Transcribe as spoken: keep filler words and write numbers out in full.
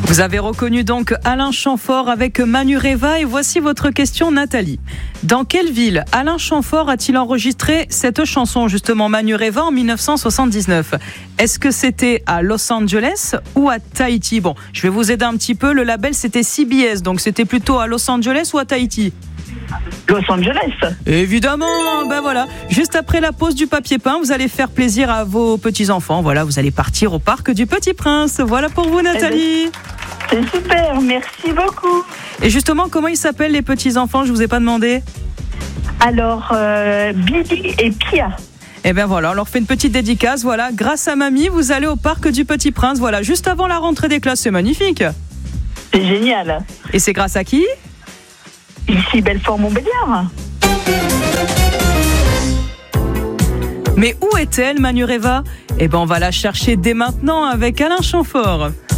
Vous avez reconnu donc Alain Chamfort avec Manureva et voici votre question Nathalie. Dans quelle ville Alain Chamfort a-t-il enregistré cette chanson justement Manureva en dix-neuf cent soixante-dix-neuf? Est-ce que c'était à Los Angeles ou à Tahiti? Bon, je vais vous aider un petit peu, le label c'était C B S, donc c'était plutôt à Los Angeles ou à Tahiti? Los Angeles. Évidemment, ben voilà. Juste après la pause du papier peint, vous allez faire plaisir à vos petits-enfants. Voilà, vous allez partir au parc du Petit Prince. Voilà pour vous, Nathalie. Eh ben, c'est super, merci beaucoup. Et justement, comment ils s'appellent les petits-enfants? Je vous ai pas demandé. Alors, euh, Billy et Pia. Et ben voilà, on leur fait une petite dédicace. Voilà, grâce à mamie, vous allez au parc du Petit Prince. Voilà, juste avant la rentrée des classes, c'est magnifique. C'est génial. Et c'est grâce à qui? Ici, Belfort-Montbéliard. Mais où est-elle, Manureva? Eh ben, on va la chercher dès maintenant avec Alain Chamfort.